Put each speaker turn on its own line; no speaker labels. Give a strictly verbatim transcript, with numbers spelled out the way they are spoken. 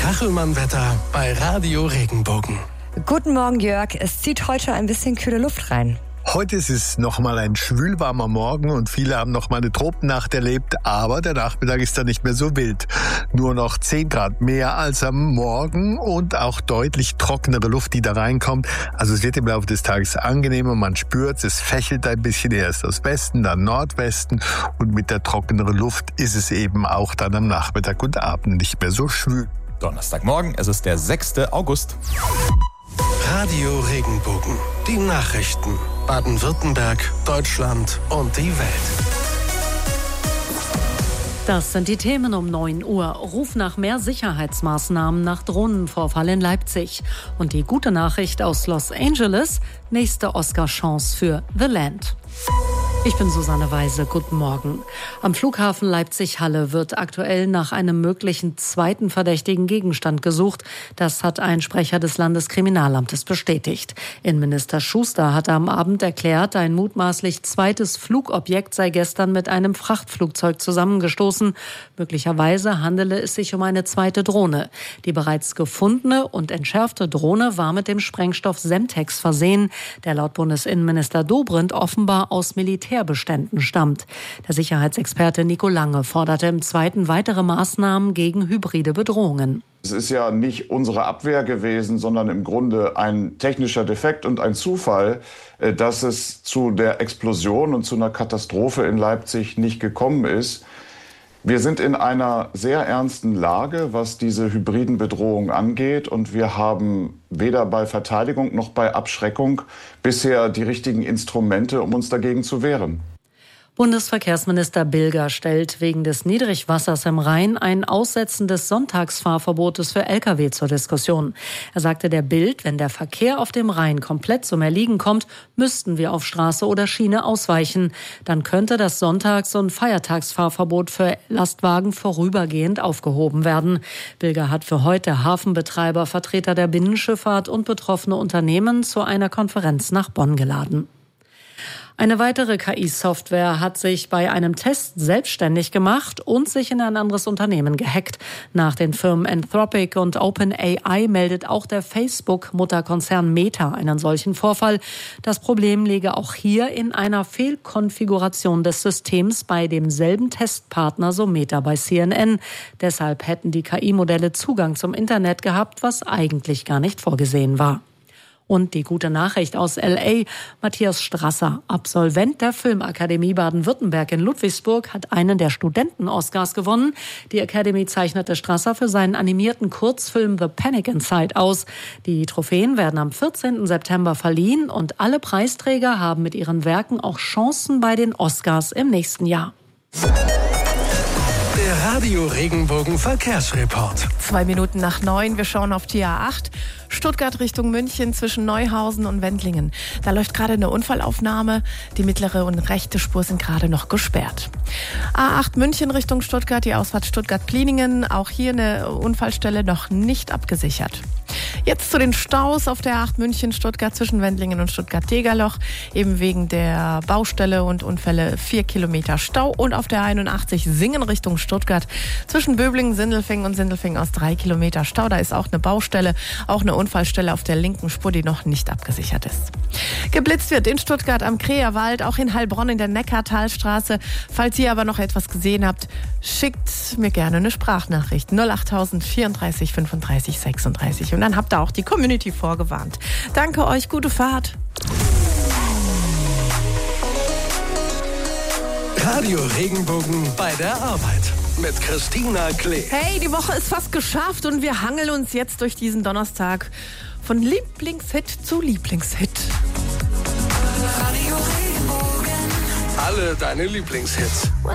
Kachelmann-Wetter bei Radio Regenbogen.
Guten Morgen, Jörg. Es zieht heute ein bisschen kühle Luft rein.
Heute ist es nochmal ein schwülwarmer Morgen und viele haben noch mal eine Tropennacht erlebt, aber der Nachmittag ist dann nicht mehr so wild. Nur noch zehn Grad mehr als am Morgen und auch deutlich trockenere Luft, die da reinkommt. Also es wird im Laufe des Tages angenehmer, man spürt, es fächelt ein bisschen erst aus Westen, dann Nordwesten und mit der trockeneren Luft ist es eben auch dann am Nachmittag und Abend nicht mehr so schwül.
Donnerstagmorgen, es ist der sechster August.
Radio Regenbogen, die Nachrichten. Baden-Württemberg, Deutschland und die Welt.
Das sind die Themen um neun Uhr. Ruf nach mehr Sicherheitsmaßnahmen nach Drohnenvorfall in Leipzig. Und die gute Nachricht aus Los Angeles, nächste Oscar-Chance für The Land. Ich bin Susanne Weise, guten Morgen. Am Flughafen Leipzig-Halle wird aktuell nach einem möglichen zweiten verdächtigen Gegenstand gesucht. Das hat ein Sprecher des Landeskriminalamtes bestätigt. Innenminister Schuster hatte am Abend erklärt, ein mutmaßlich zweites Flugobjekt sei gestern mit einem Frachtflugzeug zusammengestoßen. Möglicherweise handele es sich um eine zweite Drohne. Die bereits gefundene und entschärfte Drohne war mit dem Sprengstoff Semtex versehen, der laut Bundesinnenminister Dobrindt offenbar aus Militärbeständen stammt. Der Sicherheitsexperte Nico Lange forderte im Zweiten weitere Maßnahmen gegen hybride Bedrohungen.
Es ist ja nicht unsere Abwehr gewesen, sondern im Grunde ein technischer Defekt und ein Zufall, dass es zu der Explosion und zu einer Katastrophe in Leipzig nicht gekommen ist. Wir sind in einer sehr ernsten Lage, was diese hybriden Bedrohungen angeht. Und wir haben weder bei Verteidigung noch bei Abschreckung bisher die richtigen Instrumente, um uns dagegen zu wehren.
Bundesverkehrsminister Bilger stellt wegen des Niedrigwassers im Rhein ein Aussetzen des Sonntagsfahrverbotes für L K W zur Diskussion. Er sagte der Bild, wenn der Verkehr auf dem Rhein komplett zum Erliegen kommt, müssten wir auf Straße oder Schiene ausweichen. Dann könnte das Sonntags- und Feiertagsfahrverbot für Lastwagen vorübergehend aufgehoben werden. Bilger hat für heute Hafenbetreiber, Vertreter der Binnenschifffahrt und betroffene Unternehmen zu einer Konferenz nach Bonn geladen. Eine weitere K I-Software hat sich bei einem Test selbstständig gemacht und sich in ein anderes Unternehmen gehackt. Nach den Firmen Anthropic und OpenAI meldet auch der Facebook-Mutterkonzern Meta einen solchen Vorfall. Das Problem liege auch hier in einer Fehlkonfiguration des Systems bei demselben Testpartner, so Meta bei C N N. Deshalb hätten die K I-Modelle Zugang zum Internet gehabt, was eigentlich gar nicht vorgesehen war. Und die gute Nachricht aus L A. Matthias Strasser, Absolvent der Filmakademie Baden-Württemberg in Ludwigsburg, hat einen der Studenten-Oscars gewonnen. Die Academy zeichnete Strasser für seinen animierten Kurzfilm The Panic Inside aus. Die Trophäen werden am vierzehnten September verliehen und alle Preisträger haben mit ihren Werken auch Chancen bei den Oscars im nächsten Jahr.
Der Radio Regenbogen Verkehrsreport.
Zwei Minuten nach neun, wir schauen auf die A acht. Stuttgart Richtung München zwischen Neuhausen und Wendlingen. Da läuft gerade eine Unfallaufnahme. Die mittlere und rechte Spur sind gerade noch gesperrt. A acht München Richtung Stuttgart, die Ausfahrt Stuttgart-Pliningen. Auch hier eine Unfallstelle noch nicht abgesichert. Jetzt zu den Staus auf der A acht München-Stuttgart zwischen Wendlingen und Stuttgart-Degerloch. Eben wegen der Baustelle und Unfälle vier Kilometer Stau. Und auf der einundachtzig Singen Richtung Stuttgart zwischen Böblingen, Sindelfingen und Sindelfingen aus drei Kilometer Stau. Da ist auch eine Baustelle, auch eine Unfallstelle auf der linken Spur, die noch nicht abgesichert ist. Geblitzt wird in Stuttgart am Kreerwald, auch in Heilbronn in der Neckartalstraße. Falls ihr aber noch etwas gesehen habt, schickt mir gerne eine Sprachnachricht. null achttausend vierunddreißig fünfunddreißig sechsunddreißig. Und dann habt ihr auch die Community vorgewarnt. Danke euch, gute Fahrt.
Radio Regenbogen bei der Arbeit mit Christina Klee.
Hey, die Woche ist fast geschafft und wir hangeln uns jetzt durch diesen Donnerstag von Lieblingshit zu Lieblingshit.
Radio Regenbogen. Alle deine Lieblingshits.